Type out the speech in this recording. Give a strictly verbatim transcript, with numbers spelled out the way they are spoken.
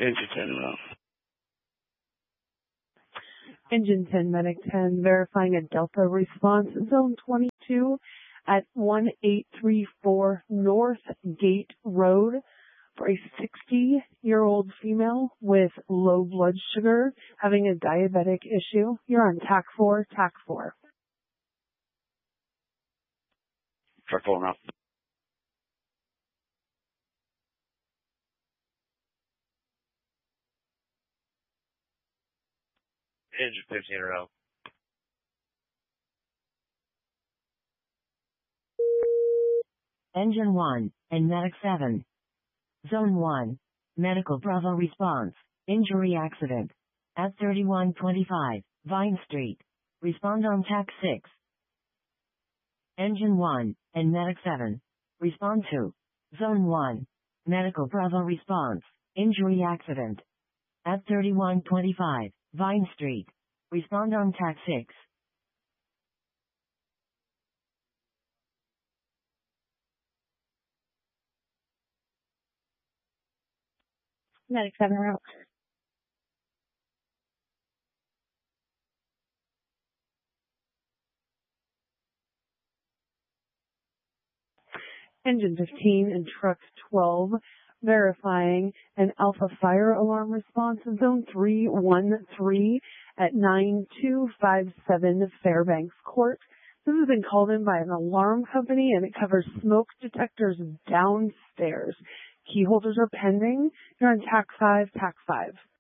Engine ten route. Engine ten, Medic ten, verifying a Delta response, Zone twenty-two at one eight three four North Gate Road for a sixty-year-old female with low blood sugar having a diabetic issue. You're on T A C four, T A C four. Truck four now. Engine fifteen route. Engine one, and Medic seven. Zone one, Medical Bravo response, injury accident. At thirty-one twenty-five, Vine Street. Respond on T A C six. Engine one, and Medic seven. Respond to Zone one, Medical Bravo response, injury accident. At thirty-one twenty-five, Vine Street. Respond on T A C six. Medic seven route. Engine fifteen and Truck twelve, verifying an Alpha fire alarm response, Zone three one three at nine two five seven Fairbanks Court. This has been called in by an alarm company, and it covers smoke detectors downstairs. Key holders are pending. You're on T A C five, T A C five.